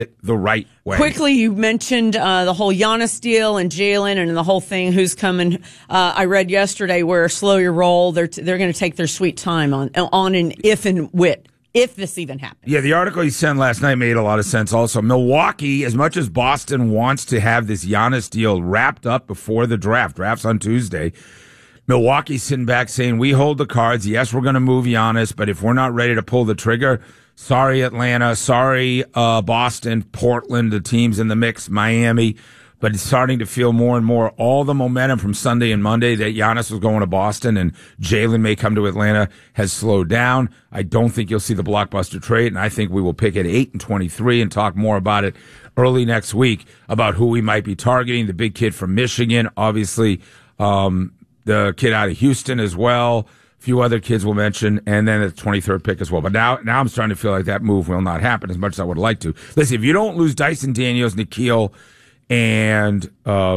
the right way. Quickly, you mentioned the whole Giannis deal and Jalen and the whole thing. Who's coming? I read yesterday where slow your roll. They're going to take their sweet time on an if this even happens. Yeah, the article you sent last night made a lot of sense. Also, Milwaukee, as much as Boston wants to have this Giannis deal wrapped up before the draft's on Tuesday. Milwaukee's sitting back saying, we hold the cards. Yes, we're going to move Giannis, but if we're not ready to pull the trigger, sorry, Atlanta, sorry, Boston, Portland, the teams in the mix, Miami. But it's starting to feel more and more all the momentum from Sunday and Monday that Giannis was going to Boston and Jalen may come to Atlanta has slowed down. I don't think you'll see the blockbuster trade, and I think we will pick at 8-23 and talk more about it early next week about who we might be targeting. The big kid from Michigan, obviously, the kid out of Houston as well. A few other kids we'll mention, and then the 23rd pick as well. But now I'm starting to feel like that move will not happen as much as I would like to. Listen, if you don't lose Dyson Daniels, Nickeil, and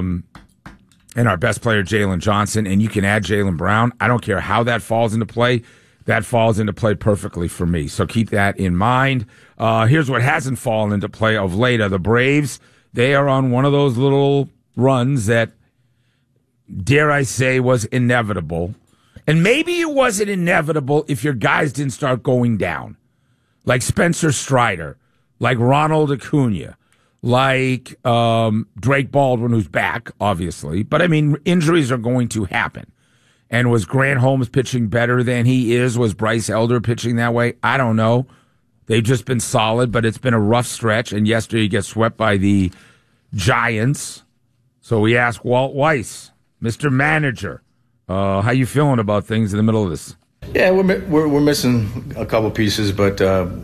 our best player, Jalen Johnson, and you can add Jaylen Brown, I don't care how that falls into play. That falls into play perfectly for me. So keep that in mind. Here's what hasn't fallen into play of late. The Braves, they are on one of those little runs that, dare I say, was inevitable. And maybe it wasn't inevitable if your guys didn't start going down. Like Spencer Strider, like Ronald Acuna, like Drake Baldwin, who's back, obviously. But, I mean, injuries are going to happen. And was Grant Holmes pitching better than he is? Was Bryce Elder pitching that way? I don't know. They've just been solid, but it's been a rough stretch. And yesterday you get swept by the Giants. So we ask Walt Weiss, Mr. Manager, how you feeling about things in the middle of this? Yeah, we're missing a couple pieces, but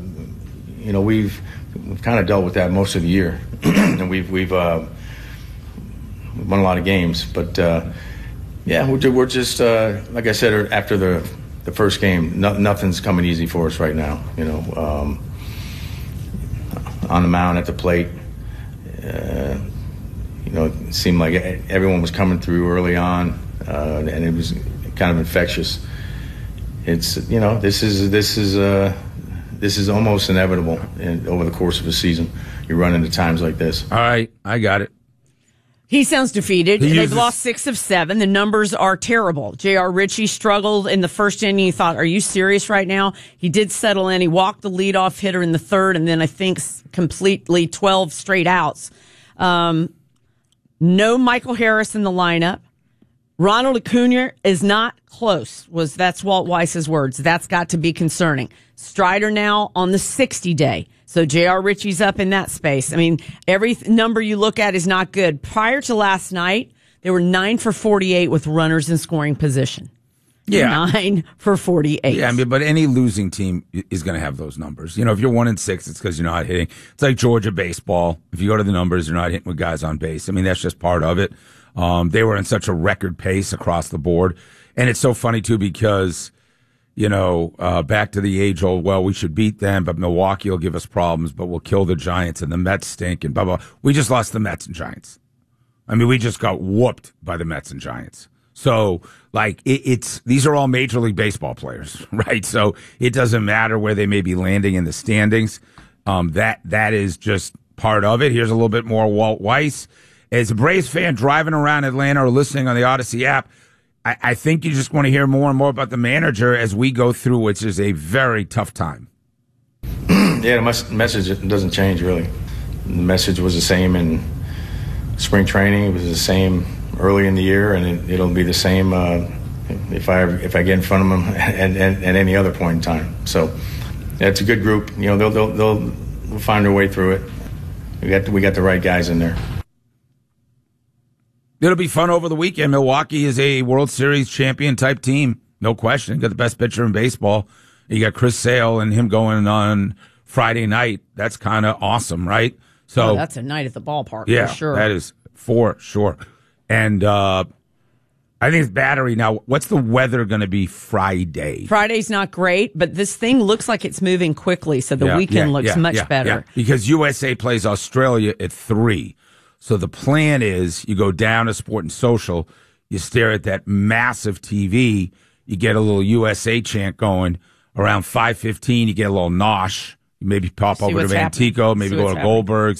we've kind of dealt with that most of the year, and we've won a lot of games. But we're just like I said after the first game, nothing's coming easy for us right now. On the mound, at the plate, it seemed like everyone was coming through early on, and it was kind of infectious. It's this is almost inevitable over the course of a season. You run into times like this. All right, I got it. He sounds defeated. They've lost 6 of 7. The numbers are terrible. J.R. Ritchie struggled in the first inning. You thought, are you serious right now? He did settle in. He walked the leadoff hitter in the third, and then I think completely 12 straight outs. No Michael Harris in the lineup. Ronald Acuna is not close. That's Walt Weiss's words. That's got to be concerning. Strider now on the 60-day. So J.R. Ritchie's up in that space. I mean, every number you look at is not good. Prior to last night, they were 9 for 48 with runners in scoring position. Yeah. 9 for 48. Yeah, but any losing team is going to have those numbers. If you're 1-6, it's because you're not hitting. It's like Georgia baseball. If you go to the numbers, you're not hitting with guys on base. I mean, that's just part of it. They were in such a record pace across the board. And it's so funny, too, because, back to the age-old, well, we should beat them, but Milwaukee will give us problems, but we'll kill the Giants, and the Mets stink, and blah, blah. We just lost the Mets and Giants. I mean, we just got whooped by the Mets and Giants. So, these are all Major League Baseball players, right? So it doesn't matter where they may be landing in the standings. That is just part of it. Here's a little bit more Walt Weiss. As a Braves fan driving around Atlanta or listening on the Odyssey app, I think you just want to hear more and more about the manager as we go through, which is a very tough time. Yeah, the message doesn't change, really. The message was the same in spring training. It was the same early in the year, and it'll be the same if I get in front of them at any other point in time. So yeah, it's a good group. They'll find their way through it. We got the right guys in there. It'll be fun over the weekend. Milwaukee is a World Series champion type team, no question. You got the best pitcher in baseball. You got Chris Sale and him going on Friday night. That's kind of awesome, right? So that's a night at the ballpark, yeah, for sure. That is for sure. And I think it's Battery. Now, what's the weather going to be Friday? Friday's not great, but this thing looks like it's moving quickly, so the weekend looks much better. Yeah. Because USA plays Australia at 3. So the plan is you go down to Sport and Social, you stare at that massive TV, you get a little USA chant going. Around 5:15, you get a little nosh Maybe pop See over to what's happening. Mantico, maybe See go what's to happening. Goldberg,